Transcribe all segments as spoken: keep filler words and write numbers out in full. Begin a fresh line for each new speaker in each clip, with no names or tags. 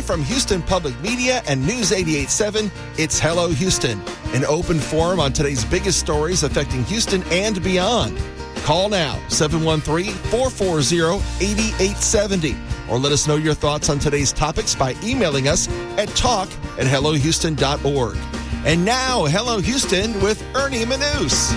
from Houston Public Media and News eighty-eight point seven, it's Hello Houston, an open forum on today's biggest stories affecting Houston and beyond. Call now, seven one three, four four zero, eight eight seven zero, or let us know your thoughts on today's topics by emailing us at talk at hello houston dot org. And now, Hello Houston with Ernie Manous.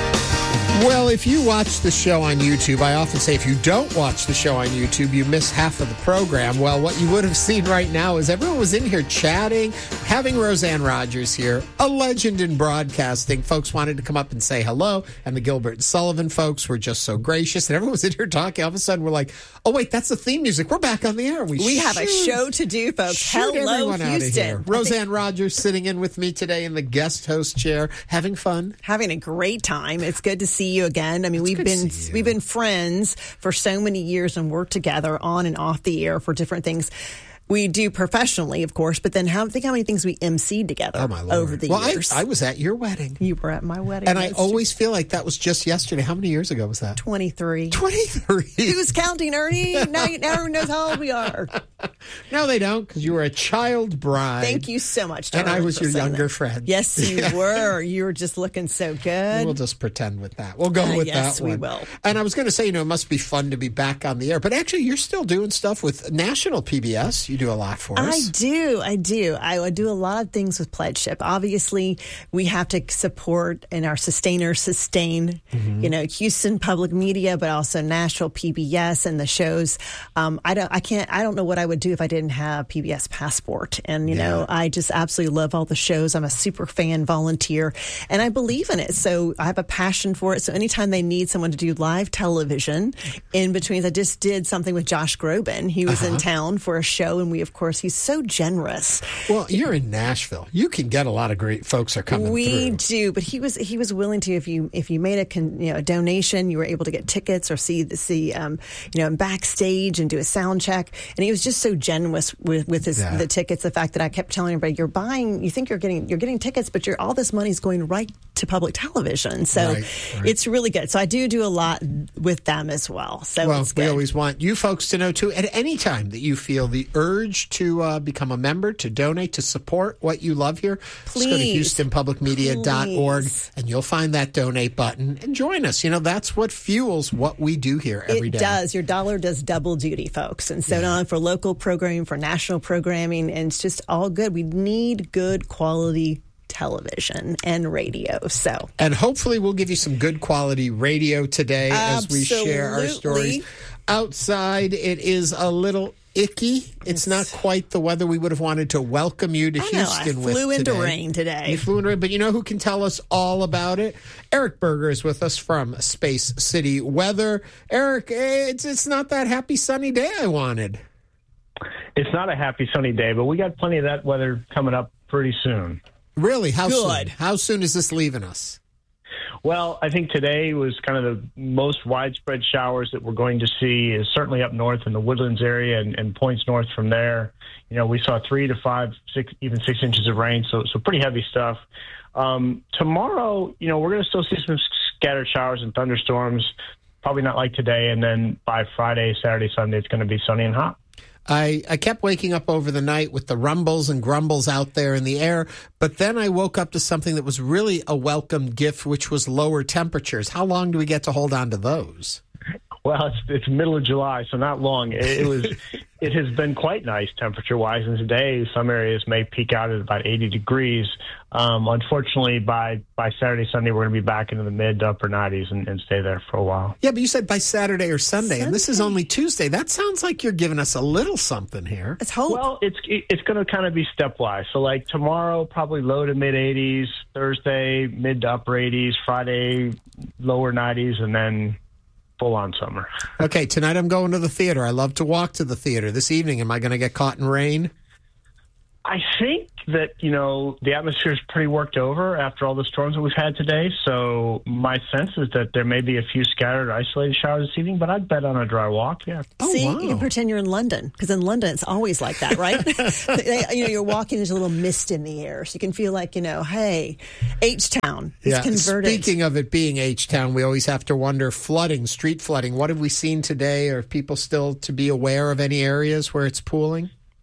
Well, if you watch the show on YouTube, I often say if you don't watch the show on YouTube, you miss half of the program. Well, what you would have seen right now is everyone was in here chatting, having Roseanne Rogers here, a legend in broadcasting. Folks wanted to come up and say hello, and the Gilbert and Sullivan folks were just so gracious, and everyone was in here talking. All of a sudden, we're like, oh, wait, that's the theme music. We're back on the air. We,
we
shoot,
have a show to do, folks.
Shoot
Hello,
everyone out of
Houston.
here. Roseanne Rogers sitting in with me today in the guest host chair, having fun.
Having a great time. It's good to see you again. I mean,
It's
we've been we've been friends for so many years and worked together on and off the air for different things. We do professionally, of course, but then how, think how many things we emceed together
oh my Lord.
over the
well,
years.
I, I was at your wedding.
You were at my wedding.
And I always feel like that was just yesterday. How many years ago was that?
twenty-three.
twenty-three.
Who's counting, Ernie? Now, now everyone knows how old we are.
No, they don't, because you were a child bride.
Thank you so much,
And I was your younger
that.
friend.
Yes, you were. You were just looking so good.
We'll just pretend with that. We'll go
uh,
with
yes,
that one.
Yes, we will.
And I was going to say, you know, it must be fun to be back on the air. But actually, you're still doing stuff with national P B S. You do a lot for us.
I do. I do. I, I do a lot of things with Pledgeship. Obviously, we have to support and our sustainers sustain, mm-hmm. you know, Houston Public Media, but also Nashville P B S and the shows. Um, I don't. I can't. I don't know what I would do if I didn't have P B S Passport. And you yeah. know, I just absolutely love all the shows. I'm a super fan, volunteer, and I believe in it. So I have a passion for it. So anytime they need someone to do live television, in between, I just did something with Josh Groban. He was uh-huh. in town for a show, and we, of course, he's so generous.
Well, you're in Nashville. You can get a lot of great folks are coming
we
through.
do, but he was he was willing to, if you if you made a con, you know a donation, you were able to get tickets or see see um, you know backstage and do a sound check. And he was just so generous with with his yeah. the tickets. The fact that I kept telling everybody, you're buying, you think you're getting you're getting tickets, but you're all this money is going right to public television. So
right, right.
it's really good. So I do do a lot with them as well. So
well,
it's good.
We always want you folks to know too. At any time that you feel the urge to uh, become a member, to donate, to support what you love here,
please,
just go to houston public media dot org and you'll find that donate button and join us. You know, that's what fuels what we do here every
it
day.
It does. Your dollar does double duty, folks. And so yeah. not only for local programming, for national programming, and it's just all good. We need good quality television and radio. So,
and hopefully we'll give you some good quality radio today
Absolutely.
as we share our stories. Outside, it is a little icky. It's not quite the weather we would have wanted to welcome you to
I
Houston
know, I
with
flew into
today.
rain today.
You flew into rain, but you know who can tell us all about it? Eric Berger is with us from Space City Weather. Eric, it's it's not that happy sunny day I wanted.
It's not a happy sunny day, but we got plenty of that weather coming up pretty soon.
Really? How
Good.
soon? How soon is this leaving us?
Well, I think today was kind of the most widespread showers that we're going to see is certainly up north in the Woodlands area and, and points north from there. You know, we saw three to five, six, even six inches of rain, so so pretty heavy stuff. Um, tomorrow, you know, we're going to still see some scattered showers and thunderstorms, probably not like today, and then by Friday, Saturday, Sunday, it's going to be sunny and hot.
I, I kept waking up over the night with the rumbles and grumbles out there in the air, but then I woke up to something that was really a welcome gift, which was lower temperatures. How long do we get to hold on to those?
Well, it's it's middle of July, so not long. It, it was it has been quite nice temperature-wise, and today some areas may peak out at about eighty degrees. Um, unfortunately, by, by Saturday, Sunday, we're going to be back into the mid to upper nineties and, and stay there for a while.
Yeah, but you said by Saturday or Sunday,
Sunday,
and this is only Tuesday. That sounds like you're giving us a little something here.
Let's hope.
Well, it's it's going to kind of be stepwise. So, like tomorrow, probably low to mid eighties. Thursday, mid to upper eighties. Friday, lower nineties, and then full-on summer.
Okay, tonight I'm going to the theater. I love to walk to the theater. This evening, am I going to get caught in rain?
I think that, you know, the atmosphere is pretty worked over after all the storms that we've had today. So my sense is that there may be a few scattered, isolated showers this evening, but I'd bet on a dry walk, yeah.
Oh,
See,
wow.
you can pretend you're in London, because in London it's always like that, right? they, you know, you're walking, there's a little mist in the air, so you can feel like, you know, hey, H-Town is
yeah.
converted.
Speaking of it being H-Town, we always have to wonder, flooding, street flooding, what have we seen today? Are people still to be aware of any areas where it's pooling?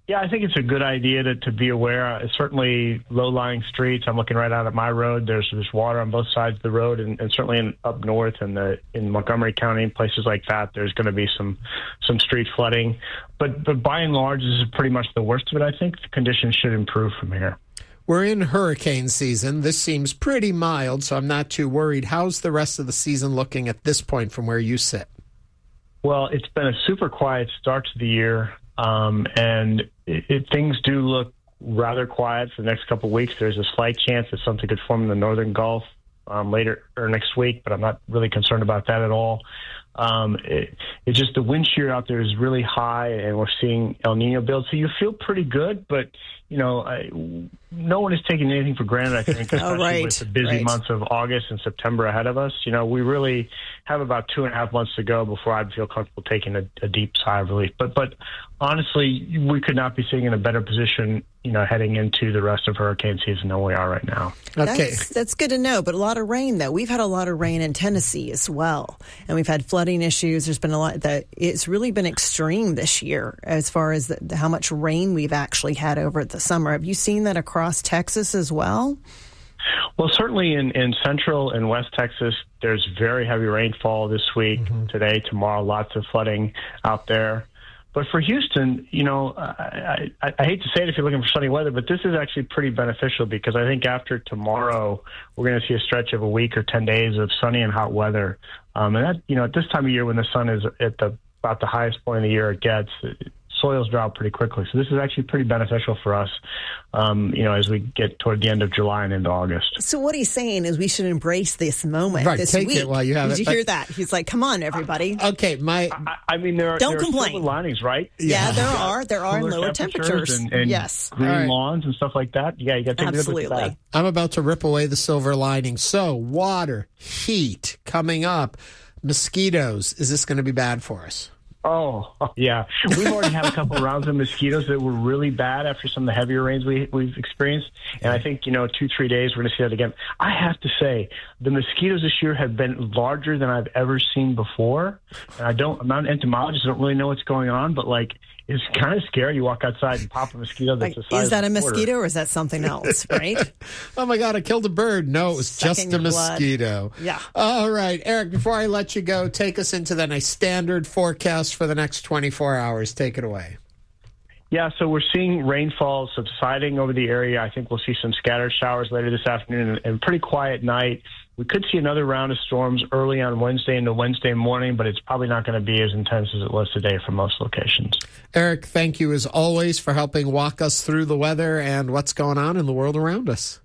Yeah, I think it's a good idea to, to be aware. Uh, certainly low-lying streets. I'm looking right out at my road. There's there's water on both sides of the road, and, and certainly in, up north in the in Montgomery County, places like that, there's going to be some some street flooding. But but by and large, this is pretty much the worst of it. I think the conditions should improve from here.
We're in hurricane season. This seems pretty mild, so I'm not too worried. How's the rest of the season looking at this point from where you sit?
Well, it's been a super quiet start to the year. Um, and it, it, things do look rather quiet for the next couple of weeks. There's a slight chance that something could form in the northern Gulf um, later or next week, but I'm not really concerned about that at all. Um, it, it's just the wind shear out there is really high, and we're seeing El Nino build. So you feel pretty good, but you know, I, no one is taking anything for granted, I think, especially
oh, right,
with the busy
right.
months of August and September ahead of us. You know, we really have about two and a half months to go before I'd feel comfortable taking a, a deep sigh of relief. But, but honestly, we could not be sitting in a better position, you know, heading into the rest of hurricane season than we are right now.
Okay.
That's, that's good to know, but a lot of rain, though. We've had a lot of rain in Tennessee as well, and we've had flooding issues. There's been a lot that it's really been extreme this year as far as the, how much rain we've actually had over the summer. Have you seen that across Texas as well?
Well, certainly in, in central and west Texas, there's very heavy rainfall this week, mm-hmm. today, tomorrow, lots of flooding out there. But for Houston, you know, I, I, I hate to say it if you're looking for sunny weather, but this is actually pretty beneficial because I think after tomorrow, we're going to see a stretch of a week or ten days of sunny and hot weather. Um, and that, you know, at this time of year when the sun is at the about the highest point of the year it gets, soils dry out pretty quickly. So this is actually pretty beneficial for us, um, you know, as we get toward the end of July and into August.
So what he's saying is we should embrace this moment
right,
this
take
week.
It while you have
Did
it.
you hear that? He's like, come on, everybody.
Uh, okay, my...
I, I mean, there are,
Don't
there
complain.
are silver linings, right?
Yeah,
Yeah.
there are. There are
Cooler
lower temperatures.
And, and
yes.
green
right.
lawns and stuff like that. Yeah, you got to take
Absolutely.
a good look at that.
I'm about to rip away the silver lining. So, water, heat coming up, mosquitoes. Is this going to be bad for us?
Oh, yeah. We've already had a couple of rounds of mosquitoes that were really bad after some of the heavier rains we, we've experienced. And I think, you know, two, three days, we're going to see that again. I have to say, the mosquitoes this year have been larger than I've ever seen before. And I don't, I'm not an entomologist, I don't really know what's going on, but like, it's kind of scary. You walk outside and pop a mosquito that's
Like,
the size
is that a
of a quarter.
mosquito or is that something else, right?
Oh, my God, I killed a bird. No, it was
Sucking
just a
blood.
mosquito.
Yeah.
All right, Eric, before I let you go, take us into the nice standard forecast for the next twenty-four hours. Take it away.
Yeah, so we're seeing rainfall subsiding over the area. I think we'll see some scattered showers later this afternoon and a pretty quiet night. We could see another round of storms early on Wednesday into Wednesday morning, but it's probably not going to be as intense as it was today for most locations.
Eric, thank you as always for helping walk us through the weather and what's going on in the world around us.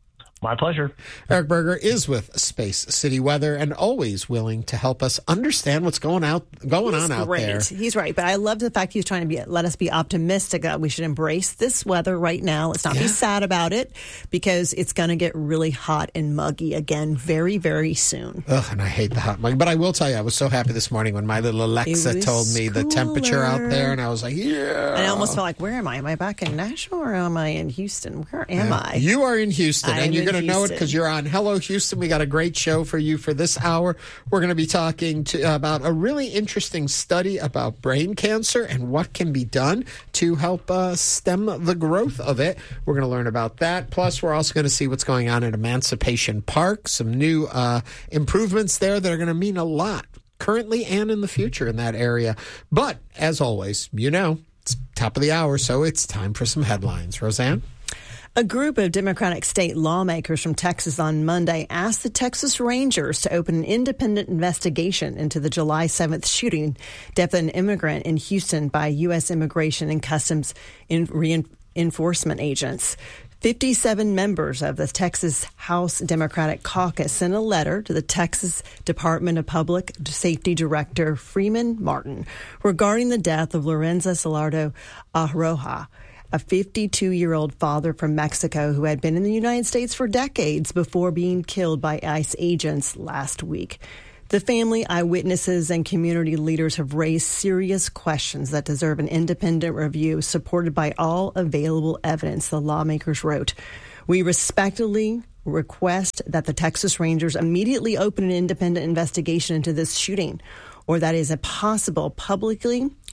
My pleasure.
Eric Berger is with Space City Weather and always willing to help us understand what's going out going
He's
on out
great.
there.
He's right. But I love the fact he's trying to be let us be optimistic that we should embrace this weather right now. Let's not
Yeah.
be sad about it because it's going to get really hot and muggy again very, very soon.
Ugh, and I hate the hot mug. But I will tell you, I was so happy this morning when my little Alexa
It was
told me the temperature out
cooler.
there, and I was like, yeah.
And I almost felt like, where am I? Am I back in Nashville or am I in Houston? Where am I?
You are in Houston,
I
and
am
you're
in
going to know it
Houston.
because you're on Hello Houston. We got a great show for you for this hour. We're going to be talking to, about a really interesting study about brain cancer and what can be done to help uh, stem the growth of it. We're going to learn about that. Plus, we're also going to see what's going on at Emancipation Park, some new uh, improvements there that are going to mean a lot currently and in the future in that area. But, as always, you know, it's top of the hour, so it's time for some headlines. Roseanne?
A group of Democratic state lawmakers from Texas on Monday asked the Texas Rangers to open an independent investigation into the July seventh shooting death of an immigrant in Houston by U S Immigration and Customs in reinforcement agents. fifty-seven members of the Texas House Democratic Caucus sent a letter to the Texas Department of Public Safety Director Freeman Martin regarding the death of Lorenzo Salardo Arroja, a fifty-two-year-old father from Mexico who had been in the United States for decades before being killed by ICE agents last week. The family, eyewitnesses, and community leaders have raised serious questions that deserve an independent review supported by all available evidence, the lawmakers wrote. We respectfully request that the Texas Rangers immediately open an independent investigation into this shooting, or that is possible, publicly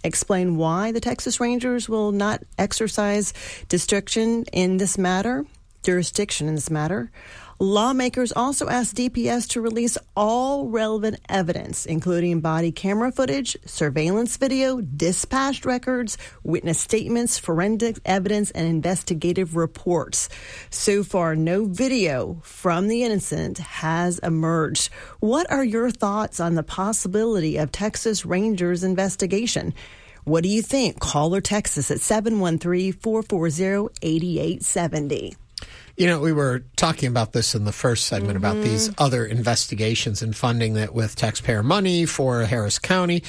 explain why the Texas Rangers will not exercise jurisdiction in this matter, jurisdiction in this matter. Lawmakers also asked D P S to release all relevant evidence, including body camera footage, surveillance video, dispatch records, witness statements, forensic evidence, and investigative reports. So far, no video from the incident has emerged. What are your thoughts on the possibility of Texas Rangers investigation? What do you think? Call or text us at seven one three, four four zero, eight eight seven zero.
You know, we were talking about this in the first segment mm-hmm. about these other investigations and funding that with taxpayer money for Harris County.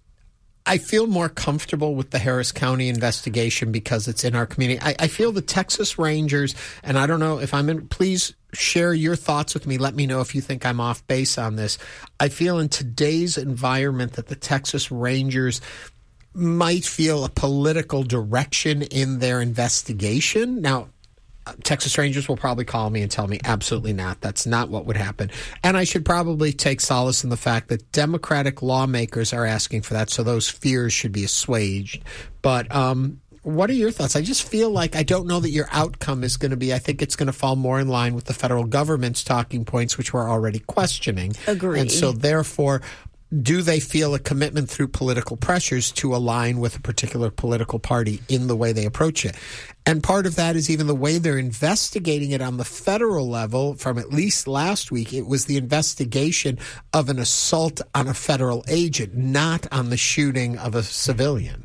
I feel more comfortable with the Harris County investigation because it's in our community. I, I feel the Texas Rangers, and I don't know if I'm in, please share your thoughts with me. Let me know if you think I'm off base on this. I feel in today's environment that the Texas Rangers might feel a political direction in their investigation. Now, Texas Rangers will probably call me and tell me absolutely not. That's not what would happen. And I should probably take solace in the fact that Democratic lawmakers are asking for that, so those fears should be assuaged. But um, what are your thoughts? I just feel like I don't know that your outcome is going to be, I think it's going to fall more in line with the federal government's talking points, which we're already questioning.
Agreed.
And so therefore, do they feel a commitment through political pressures to align with a particular political party in the way they approach it? And part of that is even the way they're investigating it on the federal level. From at least last week, it was the investigation of an assault on a federal agent, not on the shooting of a civilian.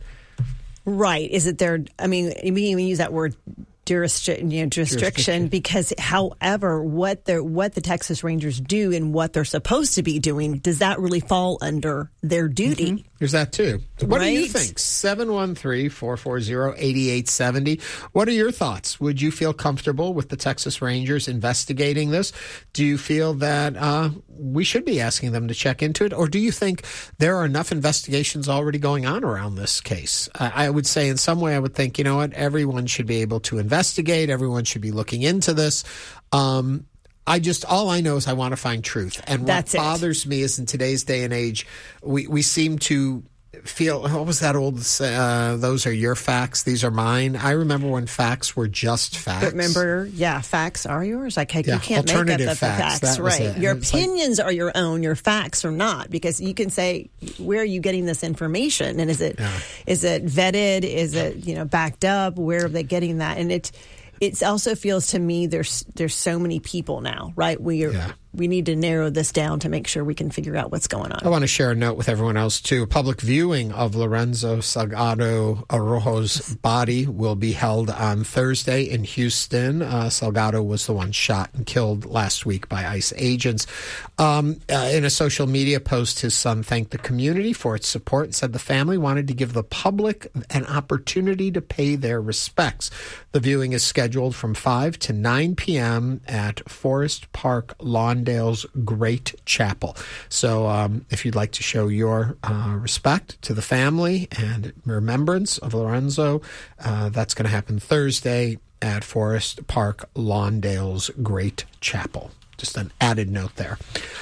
Right. Is it their, I mean, we even use that word jurisdiction, you know, jurisdiction, because however, what the what the Texas Rangers do and what they're supposed to be doing, does that really fall under their duty?
Mm-hmm. There's that too. What
right?
do you think? seven one three, four four zero, eight eight seven zero. What are your thoughts? Would you feel comfortable with the Texas Rangers investigating this? Do you feel that uh, we should be asking them to check into it? Or do you think there are enough investigations already going on around this case? Uh, I would say in some way, I would think, you know what, everyone should be able to investigate. Everyone should be looking into this. Um, I just, all I know is I want to find truth. And
That's
what
it.
bothers me is in today's day and age, we, we seem to feel, what was that old, uh, those are your facts, these are mine. I remember when facts were just facts.
But remember, yeah, facts are yours. Like,
yeah,
you can't make up the
facts,
facts, right?
It.
Your
it's
opinions
like,
are your own, your facts are not, because you can say, where are you getting this information? And is it, yeah. is it vetted? Is it, you know, backed up? Where are they getting that? And it, it also feels to me there's there's so many people now, right? We are
yeah.
we need to narrow this down to make sure we can figure out what's going on.
I want to share a note with everyone else too. A public viewing of Lorenzo Salgado Arrojo's body will be held on Thursday in Houston. Uh, Salgado was the one shot and killed last week by ICE agents. Um, uh, in a social media post, his son thanked the community for its support and said the family wanted to give the public an opportunity to pay their respects. The viewing is scheduled from five to nine p.m. at Forest Park Lawndale's Great Chapel. So um, if you'd like to show your uh, respect to the family and remembrance of Lorenzo, uh, that's going to happen Thursday at Forest Park Lawndale's Great Chapel. Just an added note there.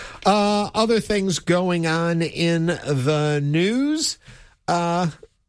Uh, other things going on in the news. Uh,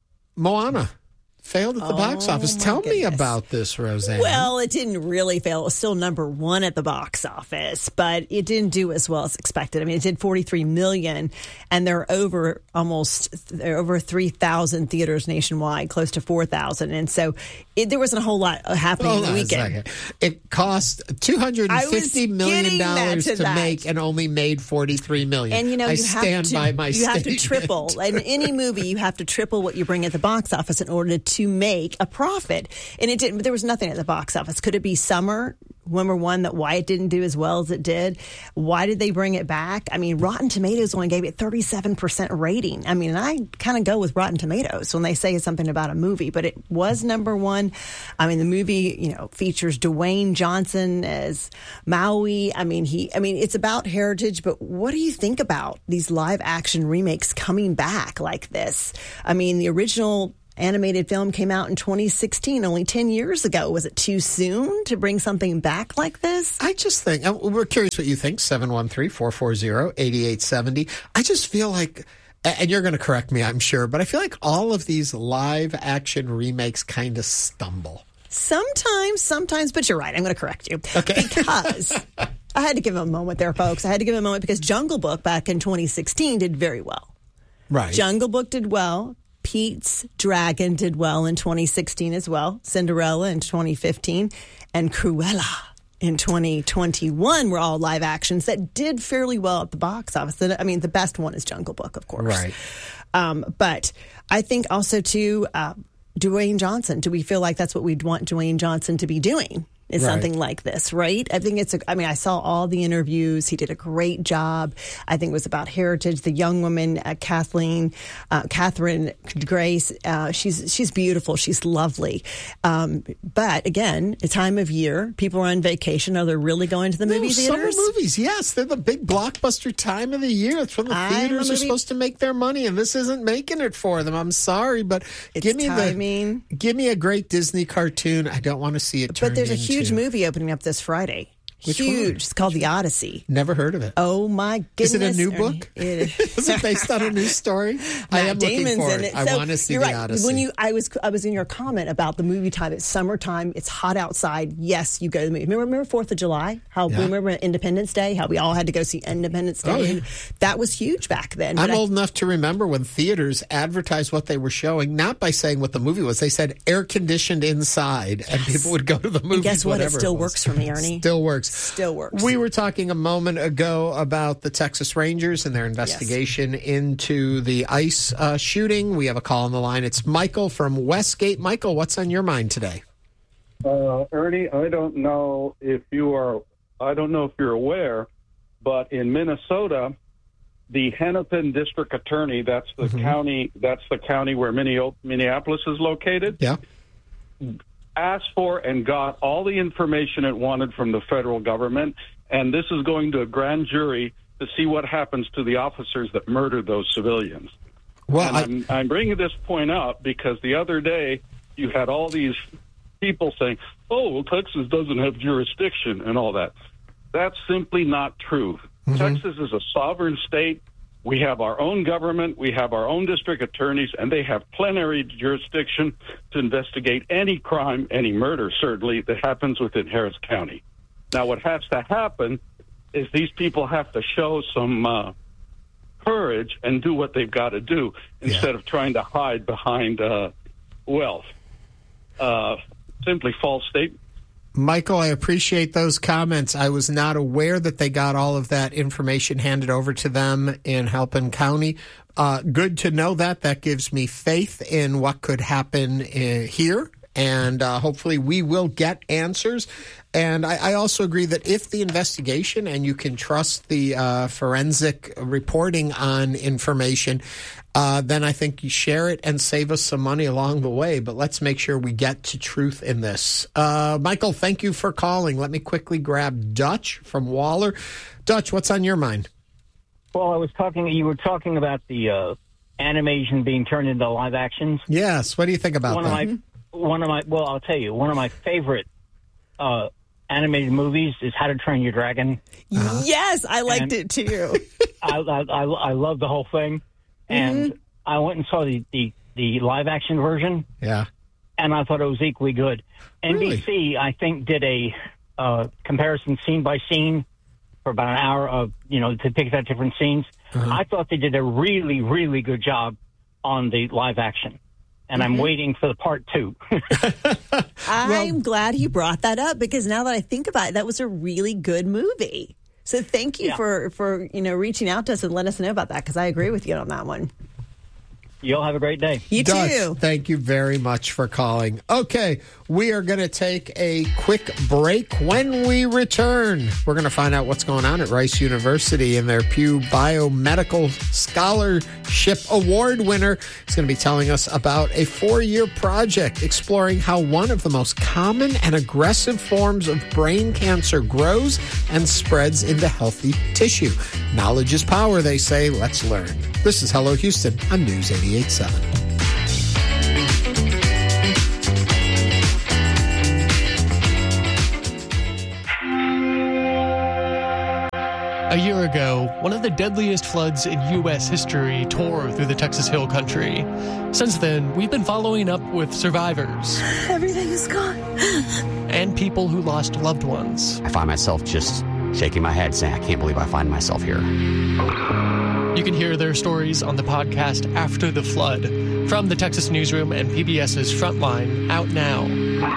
Moana failed at the oh, box office. Tell
goodness.
me about this, Roseanne.
Well, it didn't really fail. It was still number one at the box office, but it didn't do as well as expected. I mean, it did forty-three million dollars, and they're over almost they're over three thousand theaters nationwide, close to four thousand. And so it, there wasn't a whole lot happening
Hold
in the weekend.
It cost two hundred fifty million dollars to, to make and only made forty-three million dollars.
And, you know,
I
you
stand
have to,
by my
you
statement.
have to triple. In any movie, you have to triple what you bring at the box office in order to to make a profit. And it didn't, there was nothing at the box office. Could it be Summer? Number one, that why it didn't do as well as it did. Why did they bring it back? I mean, Rotten Tomatoes only gave it thirty-seven percent rating. I mean, and I kind of go with Rotten Tomatoes when they say something about a movie, but it was number one. I mean, the movie, you know, features Dwayne Johnson as Maui. I mean, he, I mean, it's about heritage, but what do you think about these live action remakes coming back like this? I mean, the original animated film came out in twenty sixteen, only ten years ago. Was it too soon to bring something back like this?
I just think, we're curious what you think, seven one three, four four zero, eight eight seven zero. I just feel like and you're going to correct me, I'm sure, but I feel like all of these live action remakes kind of stumble.
Sometimes, sometimes, but you're right. I'm going to correct you.
Okay.
Because I had to give him a moment there, folks. I had to give him a moment because Jungle Book back in twenty sixteen did very well.
Right.
Jungle Book did well. Pete's Dragon did well in twenty sixteen as well. Cinderella in twenty fifteen. And Cruella in twenty twenty-one were all live actions that did fairly well at the box office. I mean, the best one is Jungle Book, of course.
Right.
Um, but I think also, too, uh, Dwayne Johnson. Do we feel like that's what we'd want Dwayne Johnson to be doing? Is
right.
something like this, right? I think it's a, I mean, I saw all the interviews. He did a great job. I think it was about heritage. The young woman, uh, Kathleen, uh, Catherine Grace, uh, she's, she's beautiful. She's lovely. Um, but again, a time of year, people are on vacation. Are they really going to the movie
no,
theaters?
Summer movies, yes. They're the big blockbuster time of the year. It's when the
I'm
theaters are
movie-
supposed to make their money, and this isn't making it for them. I'm sorry, but
It's
give me
timing.
the give me a great Disney cartoon. I don't want to see it turned
But there's a
into-
huge movie opening up this Friday.
Which
huge.
one?
It's called The Odyssey.
Never heard of it.
Oh my goodness!
Is it a new
Ernie.
book?
It
Is it based on a new story? I am
Matt
looking
Damon's
for
in
it.
it.
I
So,
want to see
you're
The
right.
Odyssey.
When you, I was, I was in your comment about the movie time. It's summertime. It's hot outside. Yes, you go to the movie. Remember, remember Fourth of July? How
Yeah.
we remember Independence Day? How we all had to go see Independence Day.
Oh, yeah.
That was huge back then.
I'm
But I-
old enough to remember when theaters advertised what they were showing, not by saying what the movie was. They said air conditioned inside, and people would go to the movies.
And guess what? It
whatever
still
was.
works for me, Ernie.
Still works.
Still works.
We were talking a moment ago about the Texas Rangers and their investigation into the ICE uh, shooting. We have a call on the line. It's Michael from Westgate. Michael, what's on your mind today?
Uh, Ernie, I don't know if you are, I don't know if you're aware, but in Minnesota, the Hennepin District Attorney, that's the
Mm-hmm.
county, that's the county where Minneapolis is located,
Yeah.
asked for and got all the information it wanted from the federal government, and this is going to a grand jury to see what happens to the officers that murdered those civilians.
Well,
And
I,
I'm, I'm bringing this point up because the other day you had all these people saying, oh, well, Texas doesn't have jurisdiction and all that. That's simply not true.
Mm-hmm.
Texas is a sovereign state. We have our own government. We have our own district attorneys, and they have plenary jurisdiction to investigate any crime, any murder, certainly, that happens within Harris County. Now, what has to happen is these people have to show some uh, courage and do what they've got to do instead
Yeah.
of trying to hide behind uh, wealth. Uh, simply false statements.
Michael, I appreciate those comments. I was not aware that they got all of that information handed over to them in Halpin County. Uh, good to know that. That gives me faith in what could happen uh, here. And uh, hopefully we will get answers. And I, I also agree that if the investigation, and you can trust the uh, forensic reporting on information, uh, then I think you share it and save us some money along the way. But let's make sure we get to truth in this. Uh, Michael, thank you for calling. Let me quickly grab Dutch from Waller. Dutch, what's on your mind?
Well, I was talking, you were talking about the uh, animation being turned into live actions.
Yes. What do you think about
one
that?
Of my, one of my, well, I'll tell you, one of my favorite uh, animated movies is How to Train Your Dragon.
Uh-huh.
Yes, I liked
And-
it too.
I, I, I, I love the whole thing. And
Mm-hmm.
I went and saw the, the, the live action version,
Yeah.
and I thought it was equally good. N B C,
Really?
I think, did a uh, comparison scene by scene for about an hour of, you know, to pick out different scenes.
Uh-huh.
I thought they did a really, really good job on the live action. And
Mm-hmm.
I'm waiting for the part two.
I'm glad you brought that up because now that I think about it, that was a really good movie. So thank you
Yeah.
for, for, you know, reaching out to us and letting us know about that because I agree with you on that one.
You all have a great day.
You
Dutch,
too.
thank you very much for calling. Okay, we are going to take a quick break. When we return, we're going to find out what's going on at Rice University and their Pew Biomedical Scholarship Award winner is going to be telling us about a four-year project exploring how one of the most common and aggressive forms of brain cancer grows and spreads into healthy tissue. Knowledge is power, they say. Let's learn. This is Hello Houston on News eighty-eight point seven. A year ago,
ago, one of the deadliest floods in U S history tore through the Texas Hill Country. Since then, we've been following up with survivors.
Everything is gone.
And people who lost loved ones.
I find myself just shaking my head saying, I can't believe I find myself here.
You can hear their stories on the podcast After the Flood from the Texas Newsroom and PBS's Frontline, out now.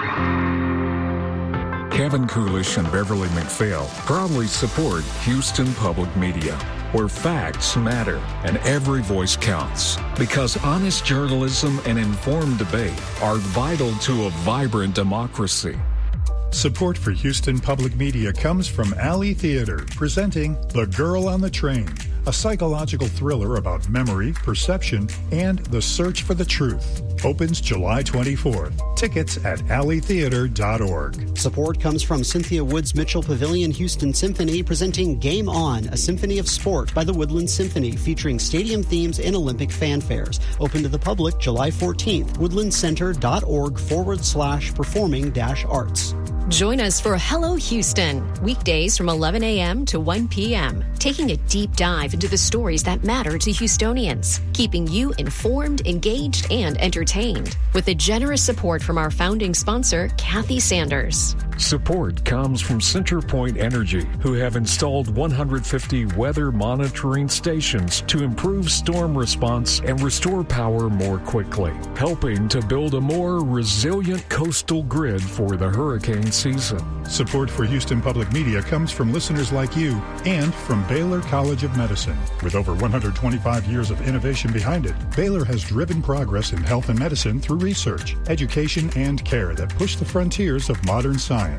Kevin Coolish and Beverly McPhail proudly support Houston Public Media, where facts matter and every voice counts. Because honest journalism and informed debate are vital to a vibrant democracy.
Support for Houston Public Media comes from Alley Theater, presenting The Girl on the Train, a psychological thriller about memory, perception, and the search for the truth. Opens July twenty-fourth. Tickets at alley theater dot org.
Support comes from Cynthia Woods Mitchell Pavilion Houston Symphony, presenting Game On, a symphony of sport by the Woodland Symphony, featuring stadium themes and Olympic fanfares. Open to the public July fourteenth. woodlandcenter.org forward slash performing dash arts.
Join us for Hello Houston, weekdays from eleven a.m. to one p.m., taking a deep dive into the stories that matter to Houstonians, keeping you informed, engaged, and entertained, with a generous support from our founding sponsor, Kathy Sanders.
Support comes from CenterPoint Energy, who have installed one hundred fifty weather monitoring stations to improve storm response and restore power more quickly, helping to build a more resilient coastal grid for the hurricane season.
Support for Houston Public Media comes from listeners like you and from Baylor College of Medicine. With over one hundred twenty-five years of innovation behind it, Baylor has driven progress in health and medicine through research, education, and care that push the frontiers of modern science.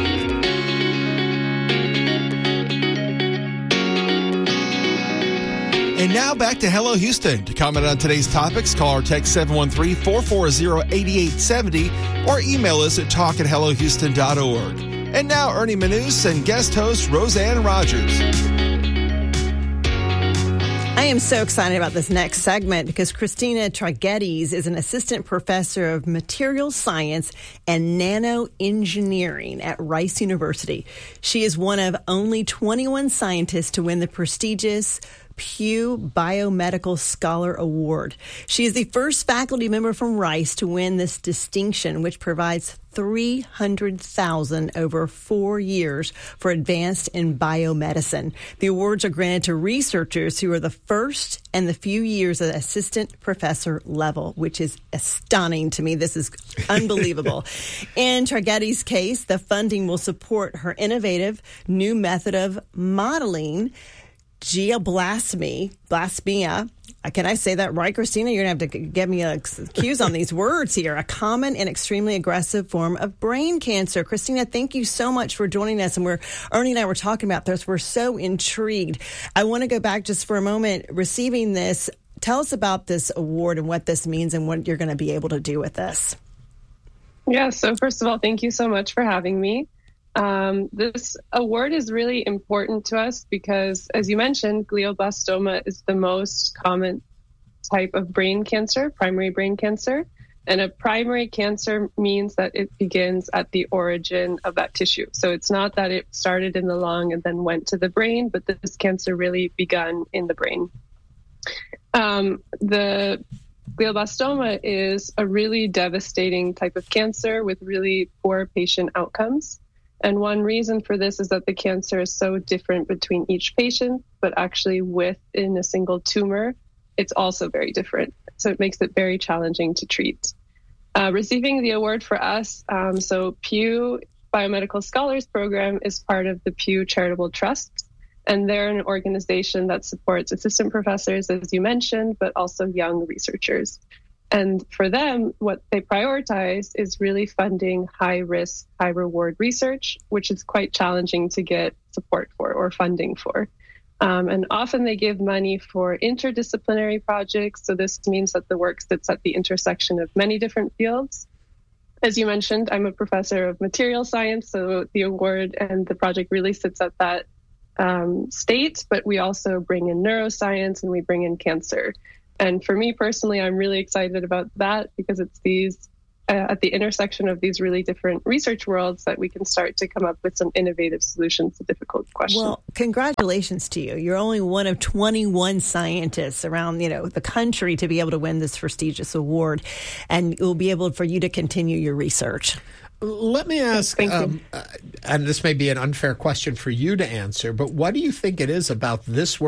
And now back to Hello Houston. To comment on today's topics, call or text seven one three, four four zero, eight eight seven zero or email us at talk at hello houston dot org. And now Ernie Manous and guest host Roseanne Rogers.
I am so excited about this next segment because Christina Tragedis is an assistant professor of materials science and nanoengineering at Rice University. She is one of only twenty-one scientists to win the prestigious Pew Biomedical Scholar Award. She is the first faculty member from Rice to win this distinction, which provides three hundred thousand dollars over four years for advanced in biomedicine. The awards are granted to researchers who are the first and the few years at assistant professor level, which is stunning to me. This is unbelievable. In Tragedis' case, the funding will support her innovative new method of modeling geoblasmy, blasmia. Can I say that right, Christina? You're going to have to give me a cues on these words here. A common and extremely aggressive form of brain cancer. Christina, thank you so much for joining us. And we're Ernie and I were talking about this. We're so intrigued. I want to go back just for a moment. Receiving this, tell us about this award and what this means and what you're going to be able to do with this.
Yeah, so first of all, thank you so much for having me. Um, this award is really important to us because, as you mentioned, glioblastoma is the most common type of brain cancer, primary brain cancer. And a primary cancer means that it begins at the origin of that tissue. So it's not that it started in the lung and then went to the brain, but this cancer really begun in the brain. Um, the glioblastoma is a really devastating type of cancer with really poor patient outcomes. And one reason for this is that the cancer is so different between each patient, but actually within a single tumor, it's also very different. So it makes it very challenging to treat. Uh, receiving the award for us, um, so Pew Biomedical Scholars Program is part of the Pew Charitable Trust, and they're an organization that supports assistant professors, as you mentioned, but also young researchers. And for them, what they prioritize is really funding high-risk, high-reward research, which is quite challenging to get support for or funding for. Um, and often they give money for interdisciplinary projects. So this means that the work sits at the intersection of many different fields. As you mentioned, I'm a professor of material science, so the award and the project really sits at that um, state, but we also bring in neuroscience and we bring in cancer. And for me personally, I'm really excited about that because it's these uh, at the intersection of these really different research worlds that we can start to come up with some innovative solutions to difficult questions.
Well, congratulations to you. You're only one of twenty-one scientists around, you know, the country to be able to win this prestigious award, and it will be able for you to continue your research.
Let me ask, um, uh, and this may be an unfair question for you to answer, but what do you think it is about this